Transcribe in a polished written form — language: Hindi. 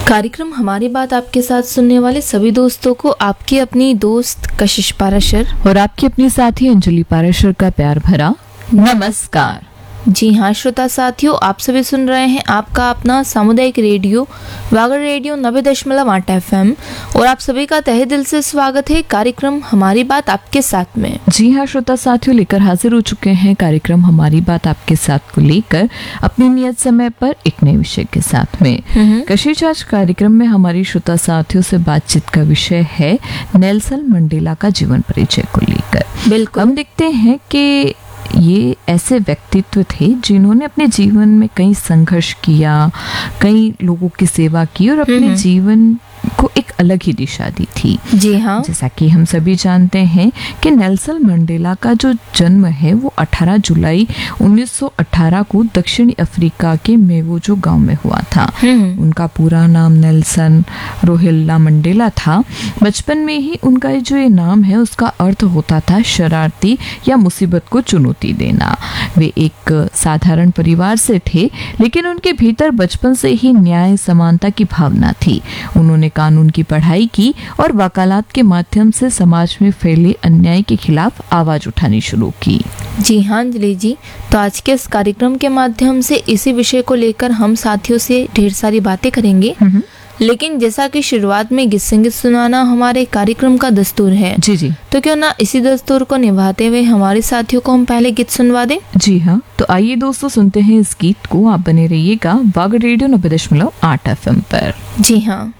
कार्यक्रम हमारी बात आपके साथ सुनने वाले सभी दोस्तों को आपकी अपनी दोस्त कशिश पाराशर और आपकी अपनी साथी अंजलि पाराशर का प्यार भरा नमस्कार। जी हाँ श्रोता साथियों, आप सभी सुन रहे हैं आपका अपना सामुदायिक रेडियो वागड़ रेडियो 90.8 FM और आप सभी का तहे दिल से स्वागत है कार्यक्रम हमारी बात आपके साथ में। जी हाँ श्रोता साथियों, लेकर हाजिर हो चुके हैं कार्यक्रम हमारी बात आपके साथ को लेकर अपनी नियत समय पर एक नए विषय के साथ में। कशिश, आज कार्यक्रम में हमारी श्रोता साथियों से बातचीत का विषय है नेल्सन मंडेला का जीवन परिचय को लेकर। बिल्कुल, हम देखते हैं कि ये ऐसे व्यक्तित्व थे जिन्होंने अपने जीवन में कई संघर्ष किया, कई लोगों की सेवा की और अपने जीवन को एक अलग ही दिशा दी थी। जी हाँ, जैसा कि हम सभी जानते हैं कि नेल्सन मंडेला का जो जन्म है वो 18 जुलाई 1918 को दक्षिणी अफ्रीका के मेवोजो गांव में हुआ था। उनका पूरा नाम नेल्सन रोहिल्ला मंडेला था। बचपन में ही उनका जो ये नाम है उसका अर्थ होता था शरारती या मुसीबत को चुनौती देना। वे एक साधारण परिवार से थे, लेकिन उनके भीतर बचपन से ही न्याय समानता की भावना थी। उन्होंने कानून की पढ़ाई की और वकालत के माध्यम से समाज में फैले अन्याय के खिलाफ आवाज उठानी शुरू की। जी हाँ अंजलि जी, तो आज के इस कार्यक्रम के माध्यम से इसी विषय को लेकर हम साथियों से ढेर सारी बातें करेंगे। लेकिन जैसा कि शुरुआत में गीत संगीत सुनाना हमारे कार्यक्रम का दस्तूर है, जी जी, तो क्यों ना इसी दस्तूर को निभाते हुए हमारे साथियों को हम पहले गीत सुनवा दें। जी हाँ, तो आइए दोस्तों सुनते हैं इस गीत को। आप बने रहिएगा वागड़ रेडियो 90.8 FM पर। जी हाँ।